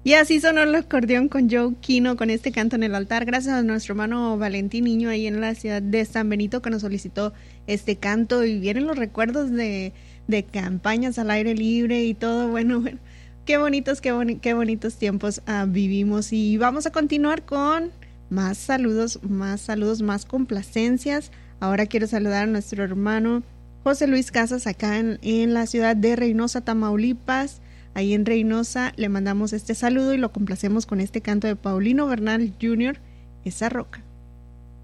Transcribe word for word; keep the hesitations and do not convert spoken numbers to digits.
Y así sonó el acordeón con Joe Quino con este canto en el altar. Gracias a nuestro hermano Valentín Niño ahí en la ciudad de San Benito que nos solicitó este canto. Y vienen los recuerdos de, de campañas al aire libre y todo. Bueno, bueno, qué bonitos, qué, boni- qué bonitos tiempos uh, vivimos. Y vamos a continuar con más saludos, más saludos, más complacencias. Ahora quiero saludar a nuestro hermano José Luis Casas acá en, en la ciudad de Reynosa, Tamaulipas. Ahí en Reynosa le mandamos este saludo y lo complacemos con este canto de Paulino Bernal junior, Esa Roca.